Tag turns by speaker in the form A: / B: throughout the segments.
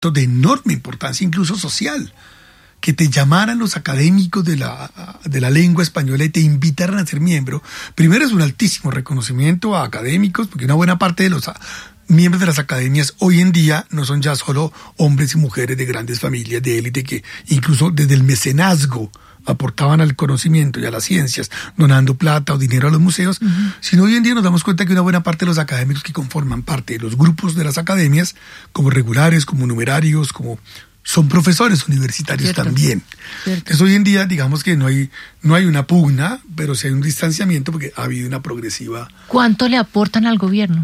A: acto de enorme importancia, incluso social, que te llamaran los académicos de la lengua española y te invitaran a ser miembro. Primero es un altísimo reconocimiento a académicos, porque una buena parte de los miembros de las academias hoy en día no son ya solo hombres y mujeres de grandes familias de élite que incluso desde el mecenazgo aportaban al conocimiento y a las ciencias, donando plata o dinero a los museos, sino hoy en día nos damos cuenta que una buena parte de los académicos que conforman parte de los grupos de las academias, como regulares, como numerarios, como son profesores universitarios. Cierto. También. Cierto. Entonces hoy en día digamos que no hay una pugna, pero sí hay un distanciamiento porque ha habido una progresiva.
B: ¿Cuánto le aportan al gobierno?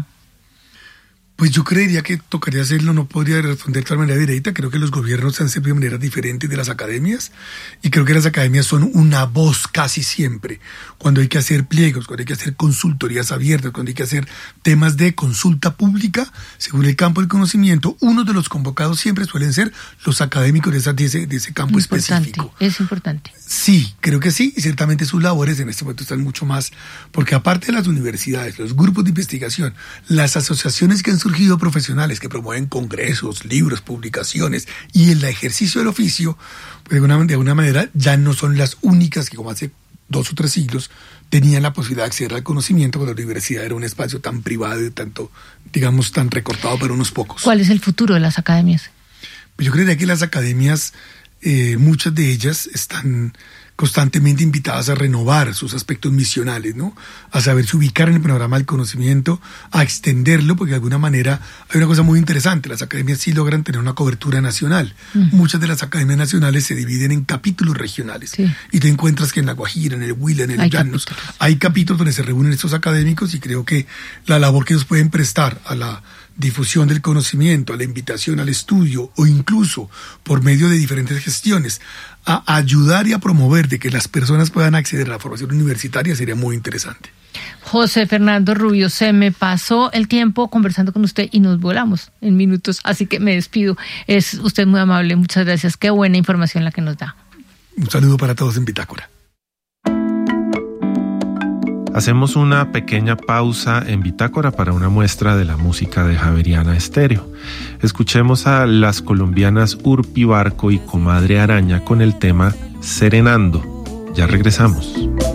A: Pues yo creería que tocaría hacerlo, no podría responder de tal manera directa. Creo que los gobiernos se han servido de maneras diferentes de las academias y creo que las academias son una voz casi siempre. Cuando hay que hacer pliegos, cuando hay que hacer consultorías abiertas, cuando hay que hacer temas de consulta pública, según el campo del conocimiento, uno de los convocados siempre suelen ser los académicos de ese campo específico.
B: Es importante.
A: Sí, creo que sí, y ciertamente sus labores en este momento están mucho más, porque aparte de las universidades, los grupos de investigación, las asociaciones que han surgido profesionales que promueven congresos, libros, publicaciones y el ejercicio del oficio, pues de alguna manera ya no son las únicas que como hace 2 o 3 siglos tenían la posibilidad de acceder al conocimiento cuando la universidad era un espacio tan privado y tanto, digamos, tan recortado para unos pocos.
B: ¿Cuál es el futuro de las academias?
A: Pues yo creería que las academias, muchas de ellas están constantemente invitadas a renovar sus aspectos misionales, ¿no? A saberse ubicar en el panorama del conocimiento, a extenderlo, porque de alguna manera hay una cosa muy interesante, las academias sí logran tener una cobertura nacional. Muchas de las academias nacionales se dividen en capítulos regionales. Sí. Y te encuentras que en La Guajira, en el Huila, en el Llanos, hay capítulos donde se reúnen estos académicos y creo que la labor que ellos pueden prestar a la difusión del conocimiento, a la invitación al estudio o incluso por medio de diferentes gestiones a ayudar y a promover de que las personas puedan acceder a la formación universitaria sería muy interesante.
B: José Fernando Rubio, se me pasó el tiempo conversando con usted y nos volamos en minutos, así que me despido. Es usted muy amable, muchas gracias. Qué buena información la que nos da.
A: Un saludo para todos en Bitácora.
C: Hacemos una pequeña pausa en Bitácora para una muestra de la música de Javeriana Estéreo. Escuchemos a las colombianas Urpi Barco y Comadre Araña con el tema Serenando. Ya regresamos.